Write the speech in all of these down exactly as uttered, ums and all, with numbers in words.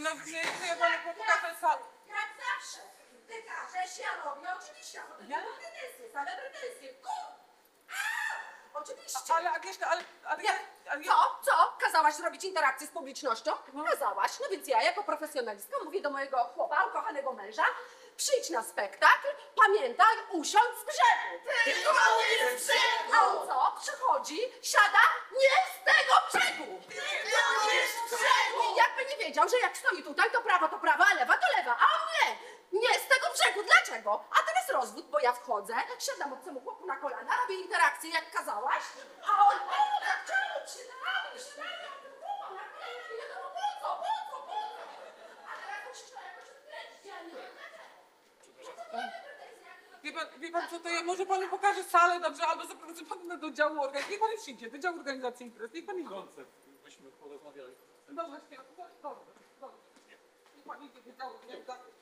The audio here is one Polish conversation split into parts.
no nie, nie panu pokażę co. Jak zawsze. Ty każesz, ja robię, oczywiście. Ja robię pretensje, same pretensje. Ku! A! Oczywiście. Ale Agnieszka, ale... ale, Ja, ale co? Co? Kazałaś zrobić interakcję z publicznością? Kazałaś. No więc ja jako profesjonalistka mówię do mojego chłopa, ukochanego męża, przyjdź na spektakl, pamiętaj, usiądź z brzegu. Tylko nie z brzegu! A on co? Przychodzi, siada, nie z tego brzegu. Tylko nie z brzegu! I jakby nie wiedział, że jak stoi tutaj, to prawo to prawo, a lewa to lewa, a on nie. Nie z tego brzegu. Dlaczego? A teraz rozwód, bo ja wchodzę, siadam obcemu chłopu na kolana, robię interakcję jak kazałaś, a on, o, tak czemu przydałem, przydałem, chłopa na kolana, nie wiadomo po co, po co, po co. A teraz musisz to jakoś odkręcić, ja nie wiem dlaczego. Wie pan, wie pan co, to ja może panu pokażę salę, dobrze, albo zaprowadzę pana do działu organizacji. Niech pan już idzie, do działu organizacji imprez, niech pan idzie. Koncert, byśmy porozmawiali. Dobrze, świetnie, dobrze, dobrze. Niech pan idzie do działu organizacji.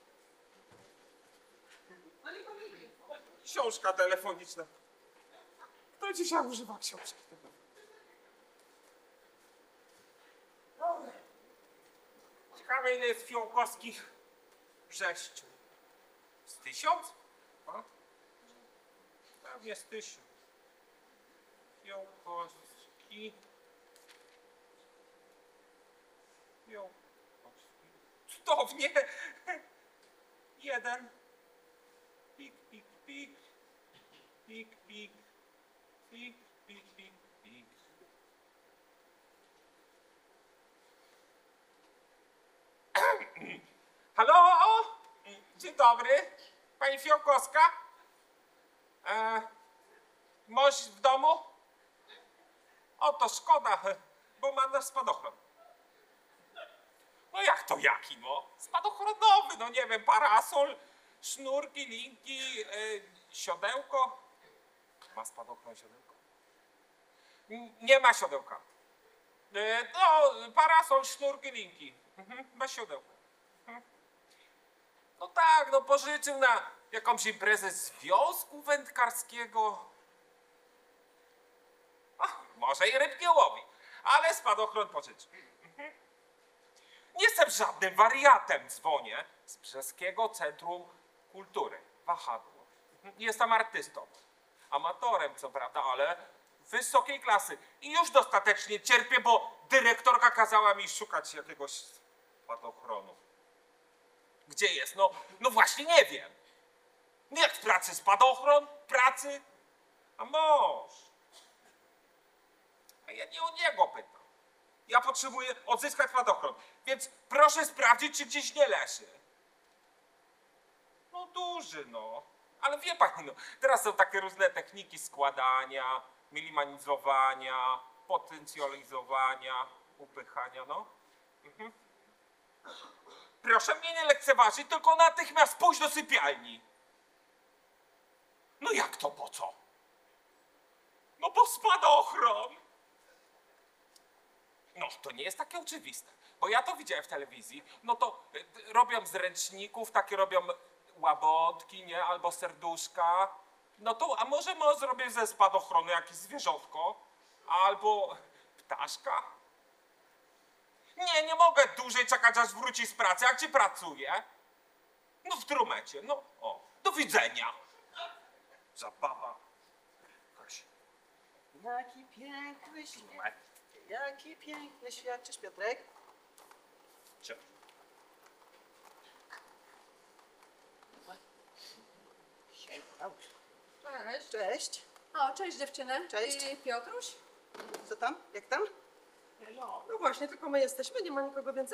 No niech pan idzie. Książka telefoniczna. Kto dzisiaj używa książki? Ciekawe, ile jest fiołkowskich wrzeszczy. Z tysiąc? A? Pewnie z tysiąc. Fiołkowski. Fiołkowski. Cudownie! Jeden. Pik, pik, pik. Pik, pik. Pik, pik, pik, pik. Halo? Dzień dobry. Pani Fiołkowska? E, mąż w domu? O, to szkoda, bo ma na spadochron. No jak to jaki, no? Spadochronowy, no nie wiem, parasol, sznurki, linki, y, siodełko. Ma spadochron siodełko? N- nie ma siodełka. Y, no, parasol, sznurki, linki. Mhm, bez siodełka. Mhm. No tak, no pożyczył na jakąś imprezę związku wędkarskiego. Ach, może i rybki łowi, ale spadochron pożyczył. Nie jestem żadnym wariatem, dzwonię z Brzeskiego Centrum Kultury, Wahadło. Jestem artystą, amatorem co prawda, ale wysokiej klasy. I już dostatecznie cierpię, bo dyrektorka kazała mi szukać jakiegoś spadochronu. Gdzie jest? No, no właśnie nie wiem. Jak w pracy spadochron? Pracy? A mąż. A ja nie o niego pytam. Ja potrzebuję odzyskać spadochron, więc proszę sprawdzić, czy gdzieś nie leży. No duży, no. Ale wie pani, no, teraz są takie różne techniki składania, minimalizowania, potencjalizowania, upychania, no. Mhm. Proszę mnie nie lekceważyć, tylko natychmiast pójść do sypialni. No jak to po co? No bo spadochron. No, to nie jest takie oczywiste, bo ja to widziałem w telewizji, no to y, robią z ręczników, takie robią łabątki, nie, albo serduszka, no to, a może mo zrobię ze spadochronu jakieś zwierzątko, albo ptaszka? Nie, nie mogę dłużej czekać, aż wróci z pracy, jak ci pracuje? No w trumecie, no, o, do widzenia. Zabawa. Jakaś. Jaki piękny świat, jaki piękny świat. Cześć Piotrek. Cześć. Cześć. Cześć. O, cześć dziewczyny. Cześć. I Piotruś? Co tam? Jak tam? No. No właśnie, tylko my jesteśmy, nie ma nikogo więcej.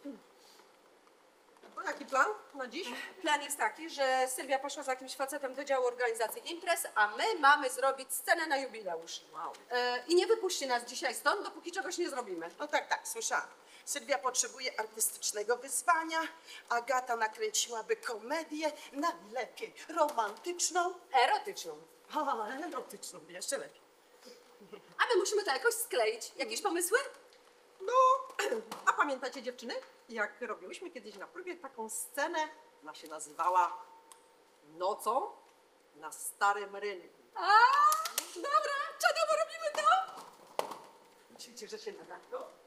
To jaki plan na dziś? Plan jest taki, że Sylwia poszła z jakimś facetem do działu organizacji imprez, a my mamy zrobić scenę na jubileusz. Wow. E, I nie wypuści nas dzisiaj stąd, dopóki czegoś nie zrobimy. No tak, tak, słyszałam. Sylwia potrzebuje artystycznego wyzwania, Agata nakręciłaby komedię, najlepiej romantyczną. Erotyczną. A, erotyczną, jeszcze lepiej. A my musimy to jakoś skleić. Jakieś pomysły? No, a pamiętacie dziewczyny, jak robiłyśmy kiedyś na próbie taką scenę, ona się nazywała Nocą na Starym Rynku. A, dobra, czego my robimy to? Myślicie, że się nada? No,